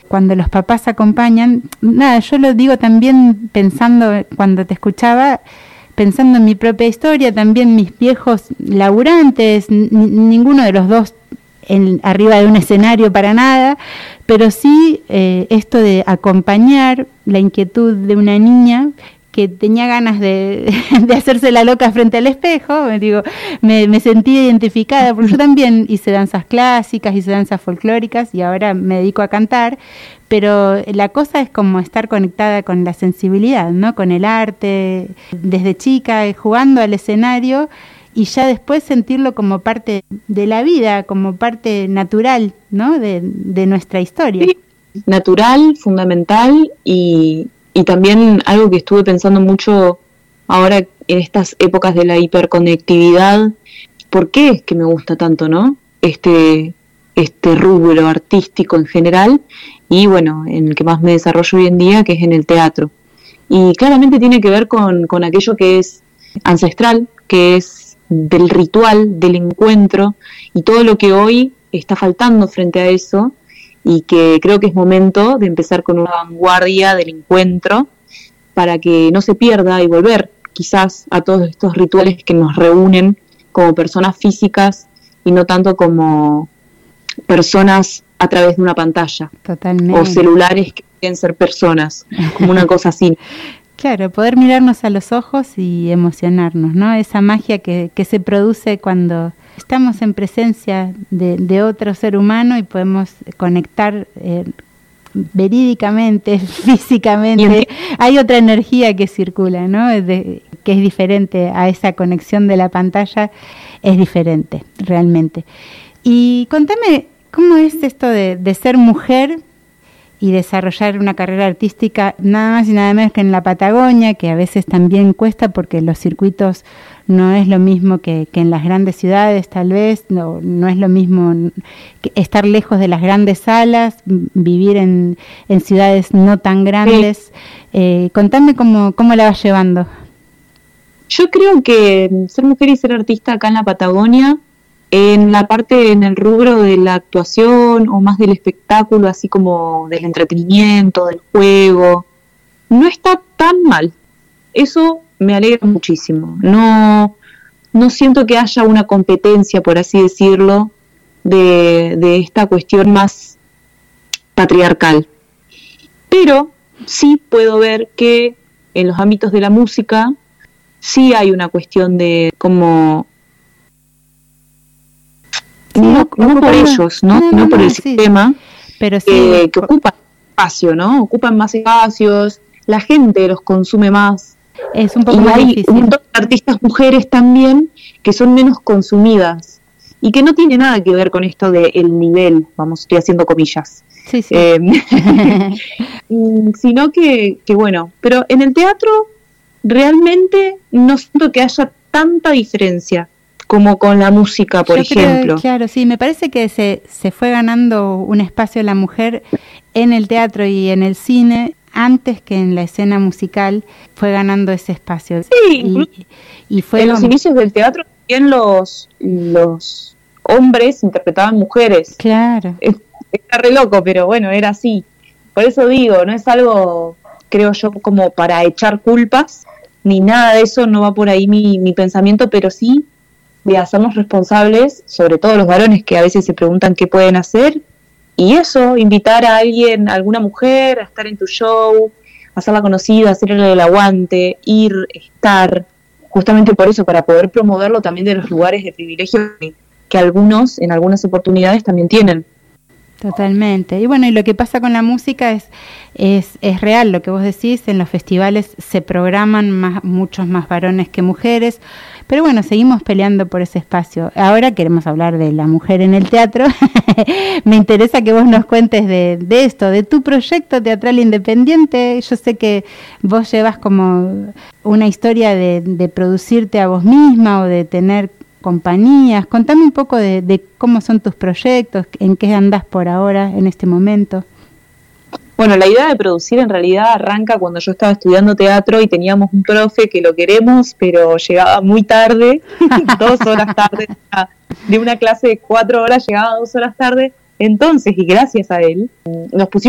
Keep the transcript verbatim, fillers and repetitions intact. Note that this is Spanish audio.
cuando los papás acompañan, nada, yo lo digo también pensando, cuando te escuchaba, pensando en mi propia historia, también mis viejos laburantes, n- ninguno de los dos en, arriba de un escenario para nada, pero sí eh, esto de acompañar la inquietud de una niña que tenía ganas de, de hacerse la loca frente al espejo. Me digo, me, me sentí identificada, porque yo también hice danzas clásicas, hice danzas folclóricas y ahora me dedico a cantar, pero la cosa es como estar conectada con la sensibilidad, ¿no? Con el arte, desde chica, jugando al escenario, y ya después sentirlo como parte de la vida, como parte natural, ¿no? De, de nuestra historia. Sí, natural, fundamental, y, y también algo que estuve pensando mucho ahora en estas épocas de la hiperconectividad. ¿Por qué es que me gusta tanto, no? Este, este rubro artístico en general, y bueno, en el que más me desarrollo hoy en día, que es en el teatro. Y claramente tiene que ver con, con aquello que es ancestral, que es del ritual, del encuentro, y todo lo que hoy está faltando frente a eso, y que creo que es momento de empezar con una vanguardia del encuentro para que no se pierda y volver quizás a todos estos rituales que nos reúnen como personas físicas y no tanto como personas a través de una pantalla. Totalmente. O celulares que quieren ser personas, como una cosa así. Claro, poder mirarnos a los ojos y emocionarnos, ¿no? Esa magia que, que se produce cuando estamos en presencia de, de otro ser humano y podemos conectar eh, verídicamente, físicamente. Hay otra energía que circula, ¿no? De, que es diferente a esa conexión de la pantalla, es diferente, realmente. Y contame, ¿cómo es esto de, de ser mujer y desarrollar una carrera artística nada más y nada menos que en la Patagonia, que a veces también cuesta porque los circuitos no es lo mismo que, que en las grandes ciudades, tal vez, no, no es lo mismo que estar lejos de las grandes salas, vivir en, en ciudades no tan grandes? Sí. Eh, contame cómo, cómo la vas llevando. Yo creo que ser mujer y ser artista acá en la Patagonia, en la parte, en el rubro de la actuación o más del espectáculo, así como del entretenimiento, del juego, no está tan mal. Eso me alegra muchísimo. No, no siento que haya una competencia, por así decirlo, de, de esta cuestión más patriarcal. Pero sí puedo ver que en los ámbitos de la música sí hay una cuestión de como... Sí, no, no por ellos, ¿no? No, no, no por el sí, sistema, pero sí, eh, que ocupan espacio, ¿no? Ocupan más espacios, la gente los consume más. Es un poco y más hay difícil. un montón de artistas mujeres también que son menos consumidas y que no tiene nada que ver con esto del nivel, vamos, estoy haciendo comillas. Sí, sí. Eh, sino que, que, bueno, pero en el teatro realmente no siento que haya tanta diferencia como con la música, por Yo ejemplo. Creo, claro, sí, me parece que se, se fue ganando un espacio la mujer en el teatro y en el cine antes que en la escena musical, fue ganando ese espacio. Sí, y, y fue en como... los inicios del teatro también los, los hombres interpretaban mujeres. Claro. Está re loco, pero bueno, era así. Por eso digo, no es algo, creo yo, como para echar culpas, ni nada de eso, no va por ahí mi, mi pensamiento, pero sí de hacernos responsables, sobre todo los varones que a veces se preguntan qué pueden hacer, y eso, invitar a alguien, a alguna mujer a estar en tu show, hacerla conocida, hacerle el aguante, ir, estar, justamente por eso, para poder promoverlo también de los lugares de privilegio que, que algunos, en algunas oportunidades, también tienen. Totalmente. Y bueno, y lo que pasa con la música es, es, es real, lo que vos decís, en los festivales se programan más, muchos más varones que mujeres, pero bueno, seguimos peleando por ese espacio. Ahora queremos hablar de la mujer en el teatro. Me interesa que vos nos cuentes de, de esto, de tu proyecto teatral independiente. Yo sé que vos llevas como una historia de, de producirte a vos misma o de tener compañías. Contame un poco de, de cómo son tus proyectos, en qué andás por ahora, en este momento. Bueno, la idea de producir en realidad arranca cuando yo estaba estudiando teatro y teníamos un profe que lo queremos, pero llegaba muy tarde, dos horas tarde, de una clase de cuatro horas llegaba dos horas tarde. Entonces, y gracias a él, nos pusimos